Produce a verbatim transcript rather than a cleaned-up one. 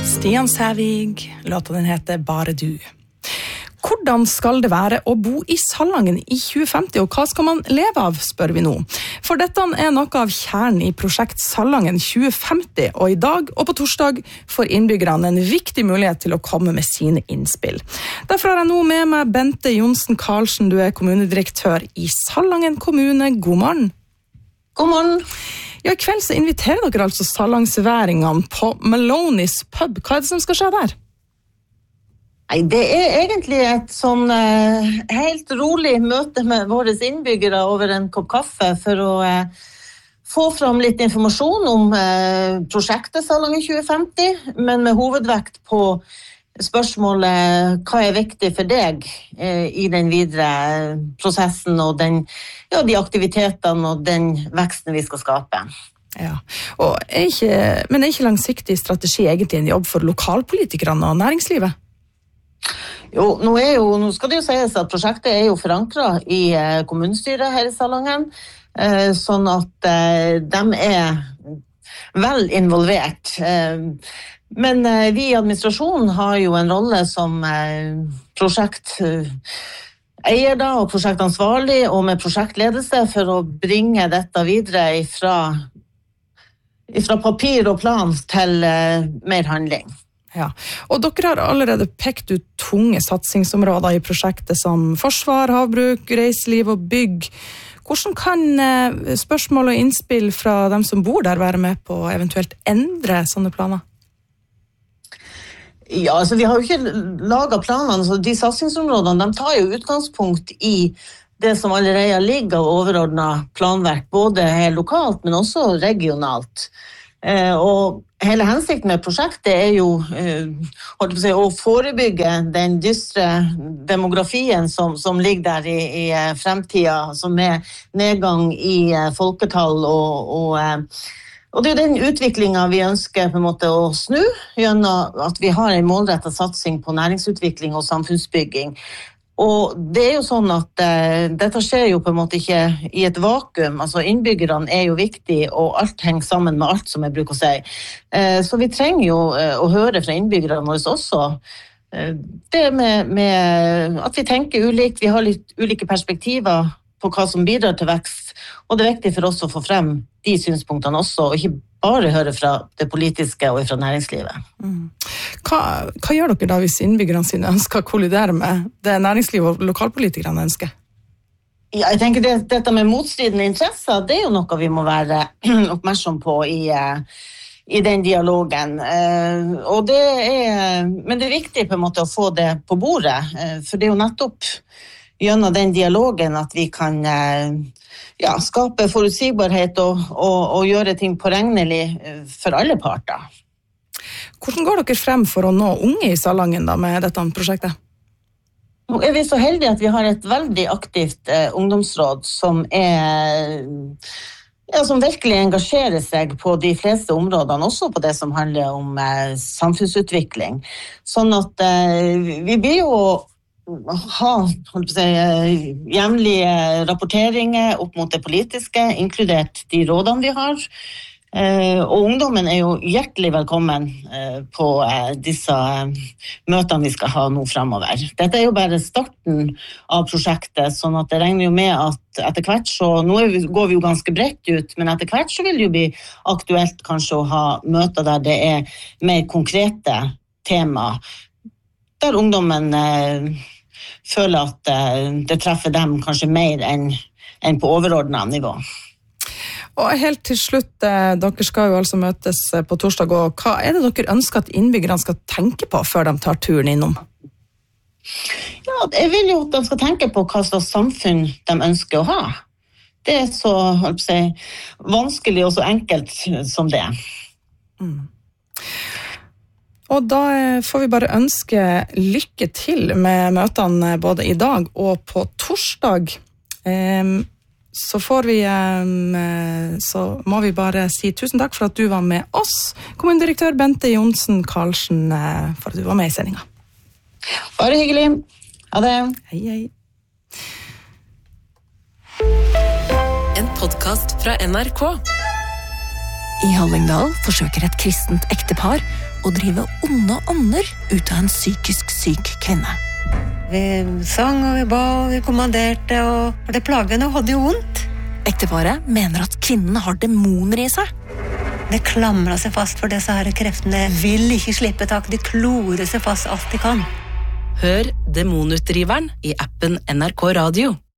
Stian Sævig, låta den heter Bare du. Hvordan skal det være å bo i Salangen i tjue femti, og hva skal man leve av, spør vi nå. For dette er noe av kjernen i prosjekt Salangen tjue femti, og i dag og på torsdag får innbyggerne en viktig mulighet til å komme med sine innspill. Derfor har jeg nå med meg Bente Johnsen Karlsen, du er kommunedirektør i Salangen kommune. God morgen. God morgen. Ja, I kveld så inviterer dere altså salangsværingene på Maloney's pub. Hva er det som skal skje der? Nei, det er egentlig et sånn eh, helt rolig møte med våre innbyggere over en kopp kaffe for å eh, få fram litt informasjon om eh, prosjektet Salangen tjue femti, men med hovedvekt på spørsmålet hva er viktig for deg eh, i den videre prosessen og den, ja, de aktivitetene og den veksten vi skal skape. Ja, og er ikke, men er ikke langsiktig strategi egentlig en jobb for lokalpolitikerne og næringslivet? Jo, nå, er jo, nå skal det jo sies at prosjektet er jo forankret i eh, kommunestyret her i Salangen, eh, sånn at eh, de er vel involvert. Eh, men eh, vi i administrasjonen har jo en rolle som eh, prosjekteier da, og prosjektansvarlig og med prosjektledelse for å bringe dette videre fra, fra papir og plan til eh, mer handling. Ja, og dere har allerede pekt ut tunge satsingsområder i prosjektet som forsvar, havbruk, reiseliv og bygg. Hvordan kan spørsmål og innspill fra dem som bor der være med på å eventuelt endre sånne planer? Ja, altså vi har jo ikke laget planene, så de satsingsområdene de tar jo utgangspunkt i det som allerede ligger av overordnet planverk, både her lokalt, men også regionalt. Eh, og hele hensikten med prosjektet er jo eh, holdt på å si, å forebygge den dystre demografien som, som ligger der i, i fremtiden, som er nedgang i eh, folketall og, og, eh, og det er den utviklingen vi ønsker på en måte å snu gjennom at vi har en målrettet satsing på næringsutvikling og samfunnsbygging. Og det er jo sånn at eh, dette skjer jo på en måte ikke i et vakuum, altså innbyggerne er jo viktig, og alt henger sammen med alt, som jeg bruker å si. Eh, så vi trenger jo eh, å høre fra innbyggerne våre også. Eh, det med, med at vi tenker ulikt, vi har litt ulike perspektiver på hva som bidrar til vekst, og det er viktig for oss å få frem de synspunktene også, og ikke bare høre fra det politiske og fra næringslivet. Mm. Hva, hva gjør dere da hvis innbyggerne sine ønsker å kollidere med det næringslivet og lokalpolitikerne ønsker? Ja, jeg tenker det, dette med motstridende interesser, det er jo noe vi må være oppmerksom på i, i den dialogen. Og det er, men det er viktig på en måte å få det på bordet, for det er jo nettopp gjennom den dialogen at vi kan ja, skape forutsigbarhet og, og, og gjøre ting påregnelig for alle parter. Hvordan går dere frem for å nå unge i Salangen da, med dette prosjektet? Nå er vi så heldige at vi har et veldig aktivt eh, ungdomsråd som, er, ja, som virkelig engasjerer seg på de fleste områdene, også på det som handler om eh, samfunnsutvikling. Sånn at eh, vi blir jo ha holdt på å si, jevnlige rapporteringer opp mot det politiske, inkludert de rådene vi har. Eh, og ungdommen er jo hjertelig velkommen eh, på eh, disse eh, møtene vi skal ha nå fremover. Dette er jo bare starten av prosjektet, sånn at jeg regner jo med at etter hvert så, nå vi, går vi jo ganske bredt ut, men etter hvert så vil det jo bli aktuelt kanskje å ha møter der det er mer konkrete tema, der ungdommen eh, føler at eh, det treffer dem kanskje mer enn, enn på overordnet nivå. Og helt til slutt, dere skal jo altså møtes på torsdag, og hva er det dere ønsker at innbyggerne skal tenke på før de tar turen innom? Ja, jeg vil jo at de skal tenke på hva slags samfunn de ønsker å ha. Det er så, holdt på å si, vanskelig og så enkelt som det. Mm. Og da får vi bare ønske lykke til med møtene både i dag og på torsdag. Um, Så får vi, så må vi bare si tusen takk for at du var med oss, kommunedirektør Bente Johnsen Karlsen, for at du var med i sendingen. Bare hyggelig. Ha det. Hei, hei. En podcast fra N R K. I Hallingdal forsøker et kristent ektepar å drive onde ånder ut av en psykisk syk kvinne. Vi sang og vi ba og vi kommanderte, og det plagene hadde jo vondt. Ekteparet mener at kvinnen har demoner i seg. Det klamrer seg fast for disse her kreftene. Vil ikke slippe tak, de klorer seg fast alt de kan. Hør Demonutdriveren i appen N R K Radio.